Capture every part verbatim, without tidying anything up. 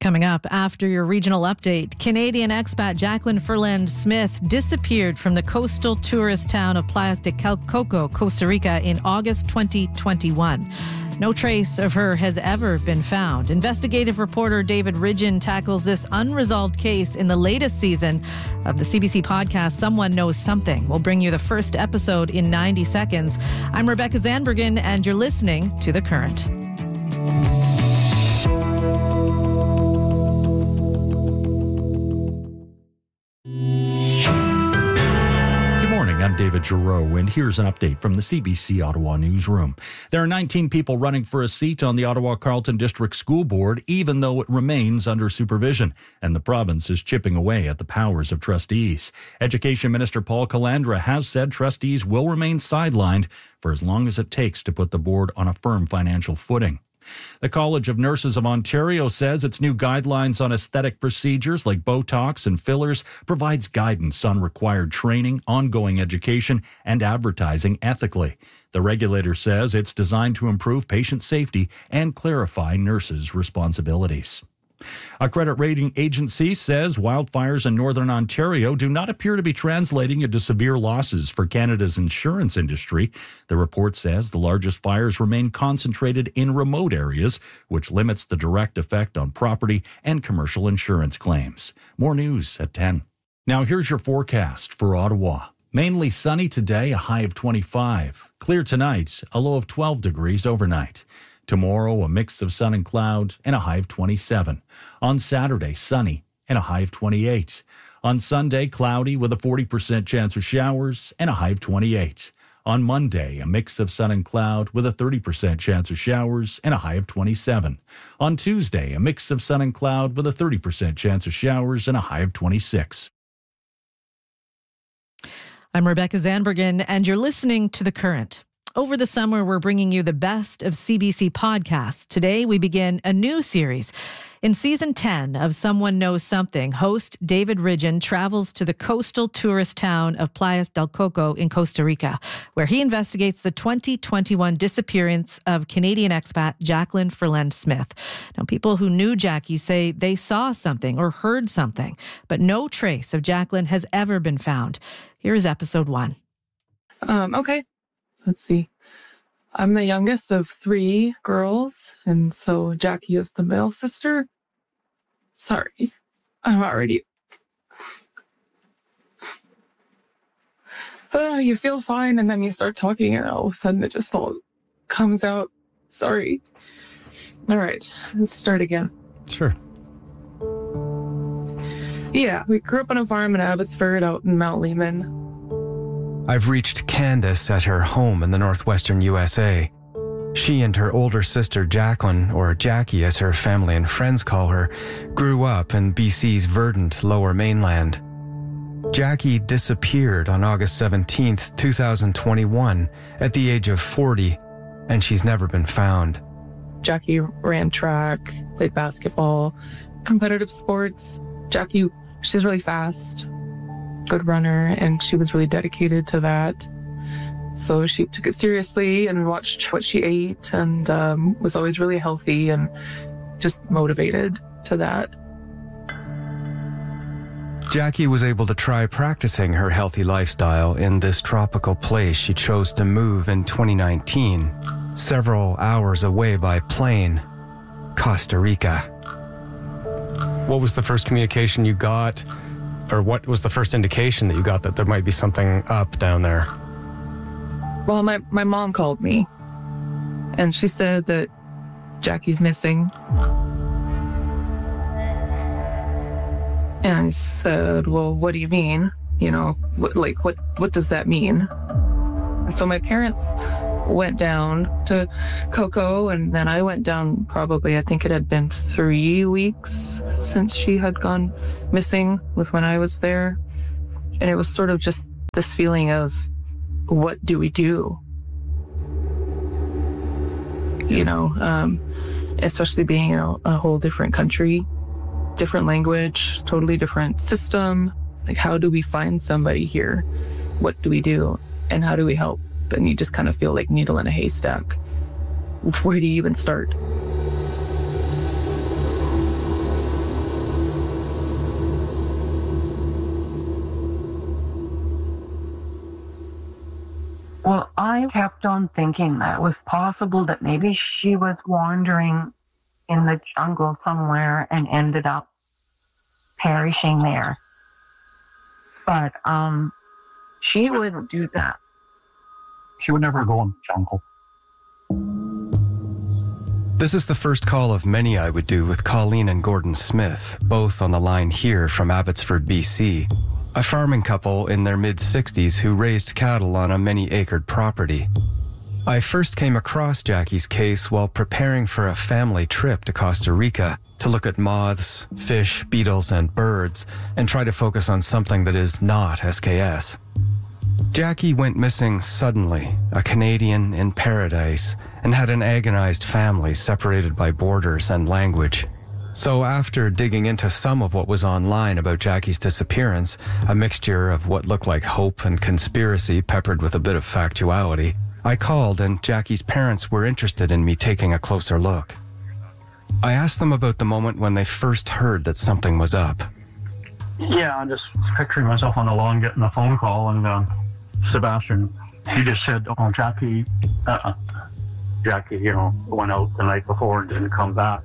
Coming up after your regional update, Canadian expat Jacqueline Ferland Smith disappeared from the coastal tourist town of Playas de Coco, Costa Rica in August twenty twenty-one. No trace of her has ever been found. Investigative reporter David Ridgen tackles this unresolved case in the latest season of the C B C podcast, Someone Knows Something. We'll bring you the first episode in ninety seconds. I'm Rebecca Zandbergen, and you're listening to The Current. I'm David Giroux, and here's an update from the C B C Ottawa newsroom. There are nineteen people running for a seat on the Ottawa-Carleton District School Board, even though it remains under supervision, and the province is chipping away at the powers of trustees. Education Minister Paul Calandra has said trustees will remain sidelined for as long as it takes to put the board on a firm financial footing. The College of Nurses of Ontario says its new guidelines on aesthetic procedures like Botox and fillers provides guidance on required training, ongoing education, and advertising ethically. The regulator says it's designed to improve patient safety and clarify nurses' responsibilities. A credit rating agency says wildfires in northern Ontario do not appear to be translating into severe losses for Canada's insurance industry. The report says the largest fires remain concentrated in remote areas, which limits the direct effect on property and commercial insurance claims. More news at ten. Now here's your forecast for Ottawa. Mainly sunny today, a high of twenty-five. Clear tonight, a low of twelve degrees overnight. Tomorrow, a mix of sun and cloud and a high of twenty-seven. On Saturday, sunny and a high of twenty-eight. On Sunday, cloudy with a forty percent chance of showers and a high of twenty-eight. On Monday, a mix of sun and cloud with a thirty percent chance of showers and a high of twenty-seven. On Tuesday, a mix of sun and cloud with a thirty percent chance of showers and a high of twenty-six. I'm Rebecca Zandbergen, and you're listening to The Current. Over the summer, we're bringing you the best of C B C podcasts. Today, we begin a new series. In season ten of Someone Knows Something, host David Ridgen travels to the coastal tourist town of Playas del Coco in Costa Rica, where he investigates the twenty twenty-one disappearance of Canadian expat Jacqueline Ferland Smith. Now, people who knew Jackie say they saw something or heard something, but no trace of Jacqueline has ever been found. Here is episode one. Um, okay. Let's see. I'm the youngest of three girls, and so Jackie is the middle sister. Sorry, I'm already... Uh, you feel fine, and then you start talking, and all of a sudden it just all comes out. Sorry. All right, let's start again. Sure. Yeah, we grew up on a farm in Abbotsford out in Mount Lehman. I've reached Candace at her home in the northwestern U S A. She and her older sister Jacqueline, or Jackie as her family and friends call her, grew up in B C's verdant lower mainland. Jackie disappeared on August seventeenth, twenty twenty-one at the age of forty, and she's never been found. Jackie ran track, played basketball, competitive sports. Jackie, she's really fast. Good runner, and she was really dedicated to that. So she took it seriously and watched what she ate, and um, was always really healthy and just motivated to that. Jackie was able to try practicing her healthy lifestyle in this tropical place she chose to move in twenty nineteen, several hours away by plane, Costa Rica. What was the first communication you got? Or what was the first indication that you got that there might be something up down there? Well, my, my mom called me, and she said that Jackie's missing. And I said, well, what do you mean? You know, what, like, what, what does that mean? And so my parents went down to Coco, and then I went down probably, I think it had been three weeks since she had gone missing with when I was there. And it was sort of just this feeling of, what do we do? You know, um, especially being in a, a whole different country, different language, totally different system. Like, how do we find somebody here? What do we do? And how do we help? And you just kind of feel like needle in a haystack. Where do you even start? I kept on thinking that it was possible that maybe she was wandering in the jungle somewhere and ended up perishing there. But um, she wouldn't do that. She would never go in the jungle. This is the first call of many I would do with Colleen and Gordon Smith, both on the line here from Abbotsford, B C, a farming couple in their mid-sixties who raised cattle on a many-acred property. I first came across Jackie's case while preparing for a family trip to Costa Rica to look at moths, fish, beetles, and birds, and try to focus on something that is not S K S. Jackie went missing suddenly, a Canadian in paradise, and had an agonized family separated by borders and language. So after digging into some of what was online about Jackie's disappearance, a mixture of what looked like hope and conspiracy peppered with a bit of factuality, I called and Jackie's parents were interested in me taking a closer look. I asked them about the moment when they first heard that something was up. Yeah, I'm just picturing myself on the lawn getting a phone call, and uh, Sebastian, he just said, oh, Jackie, uh, Jackie, you know, went out the night before and didn't come back.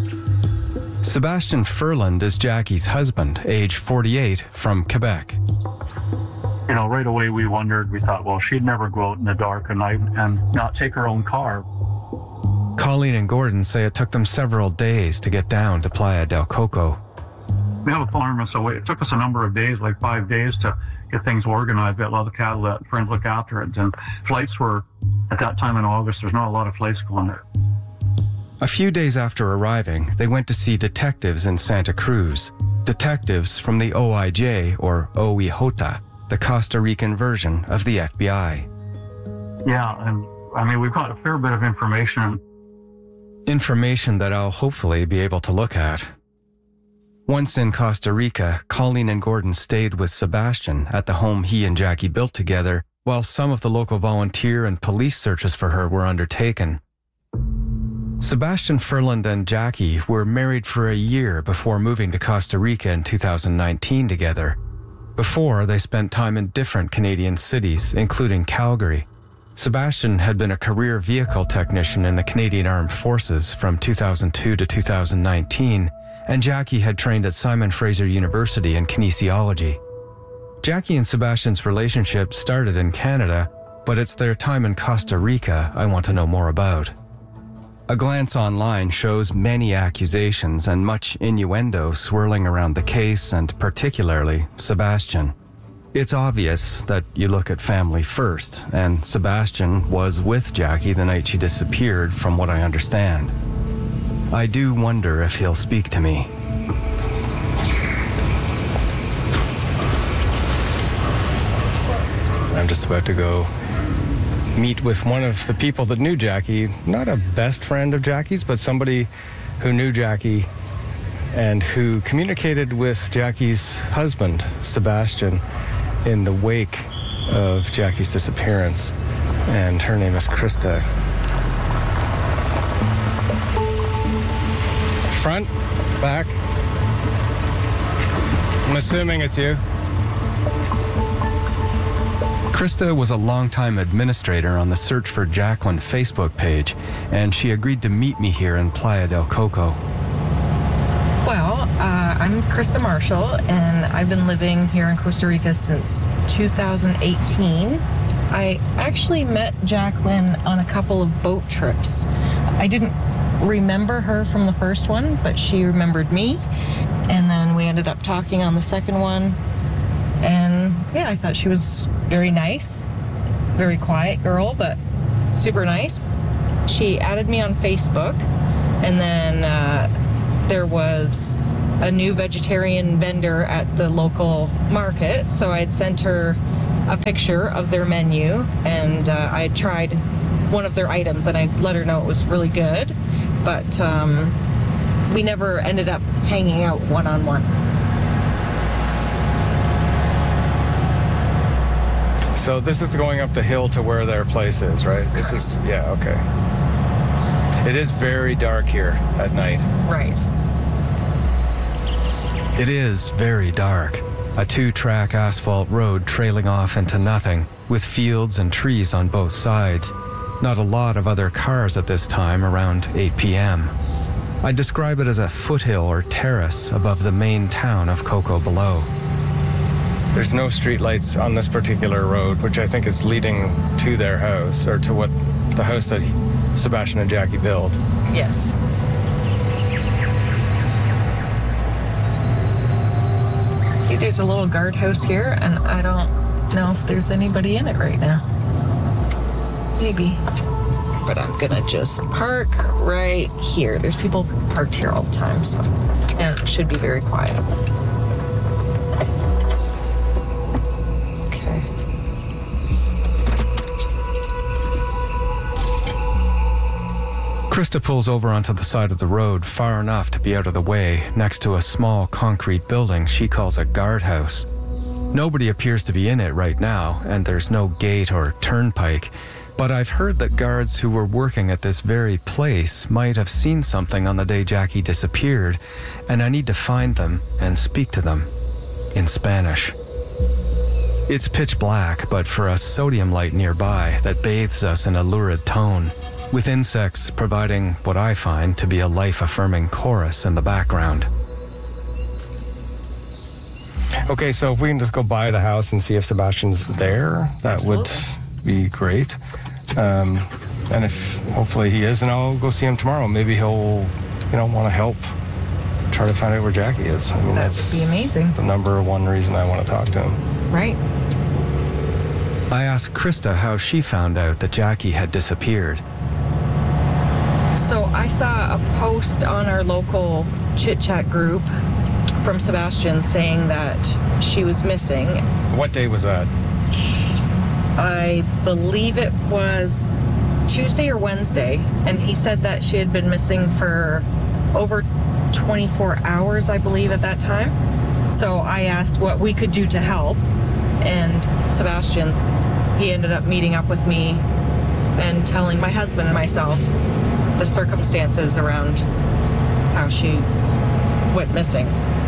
Sebastian Furland is Jackie's husband, age forty-eight, from Quebec. You know, right away we wondered, we thought, well, she'd never go out in the dark at night and not take her own car. Colleen and Gordon say it took them several days to get down to Playa del Coco. We have a farm, so it took us a number of days, like five days, to get things organized. We had a lot of cattle that friends look after it, and flights were, at that time in August, there's not a lot of flights going there. A few days after arriving, they went to see detectives in Santa Cruz. Detectives from the O I J, or O I J O, the Costa Rican version of the F B I. Yeah, and I mean, we've got a fair bit of information. Information that I'll hopefully be able to look at. Once in Costa Rica, Colleen and Gordon stayed with Sebastian at the home he and Jackie built together, while some of the local volunteer and police searches for her were undertaken. Sebastian Furland and Jackie were married for a year before moving to Costa Rica in two thousand nineteen together. Before, they spent time in different Canadian cities, including Calgary. Sebastian had been a career vehicle technician in the Canadian Armed Forces from two thousand two to two thousand nineteen, and Jackie had trained at Simon Fraser University in kinesiology. Jackie and Sebastian's relationship started in Canada, but it's their time in Costa Rica I want to know more about. A glance online shows many accusations and much innuendo swirling around the case and particularly Sebastian. It's obvious that you look at family first, and Sebastian was with Jackie the night she disappeared, from what I understand. I do wonder if he'll speak to me. I'm just about to go meet with one of the people that knew Jackie, not a best friend of Jackie's, but somebody who knew Jackie and who communicated with Jackie's husband, Sebastian, in the wake of Jackie's disappearance. And her name is Krista. Front? Back? I'm assuming it's you. Krista was a longtime administrator on the Search for Jacqueline Facebook page, and she agreed to meet me here in Playa del Coco. Well, uh, I'm Krista Marshall, and I've been living here in Costa Rica since two thousand eighteen. I actually met Jacqueline on a couple of boat trips. I didn't remember her from the first one, but she remembered me, and then we ended up talking on the second one. And yeah, I thought she was very nice, very quiet girl, but super nice. She added me on Facebook, and then uh, there was a new vegetarian vendor at the local market, so I had sent her a picture of their menu, and uh, I had tried one of their items, and I let her know it was really good, but um, we never ended up hanging out one-on-one. So this is going up the hill to where their place is, right? This is, yeah, okay. It is very dark here at night. Right. It is very dark. A two-track asphalt road trailing off into nothing, with fields and trees on both sides. Not a lot of other cars at this time around eight p.m. I'd describe it as a foothill or terrace above the main town of Cocoa below. There's no streetlights on this particular road, which I think is leading to their house, or to what the house that Sebastian and Jackie built. Yes. See, there's a little guardhouse here, and I don't know if there's anybody in it right now. Maybe. But I'm gonna just park right here. There's people parked here all the time, so, and it should be very quiet. Okay. Krista pulls over onto the side of the road far enough to be out of the way next to a small concrete building she calls a guardhouse. Nobody appears to be in it right now, and there's no gate or turnpike, but I've heard that guards who were working at this very place might have seen something on the day Jackie disappeared, and I need to find them and speak to them in Spanish. It's pitch black, but for a sodium light nearby that bathes us in a lurid tone, with insects providing what I find to be a life-affirming chorus in the background. Okay, so if we can just go by the house and see if Sebastian's there, that Absolutely. would be great. Um, and if hopefully he is, and I'll go see him tomorrow. Maybe he'll, you know, want to help try to find out where Jackie is. I mean, That that's would be amazing. the number one reason I want to talk to him. Right. I asked Krista how she found out that Jackie had disappeared. So I saw a post on our local chit chat group from Sebastian saying that she was missing. What day was that? I believe it was Tuesday or Wednesday, and he said that she had been missing for over twenty-four hours, I believe, at that time. So I asked what we could do to help, and Sebastian, he ended up meeting up with me and telling my husband and myself the circumstances around how she went missing.